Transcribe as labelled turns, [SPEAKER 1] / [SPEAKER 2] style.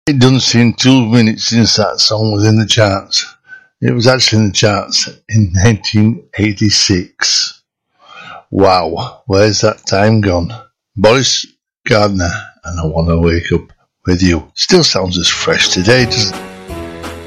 [SPEAKER 1] It doesn't seem 2 minutes since that song was in the charts. It was actually in the charts in 1986. Wow, where's that time gone? Boris Gardner, and I Want to Wake Up With You. Still sounds as fresh today, doesn't it?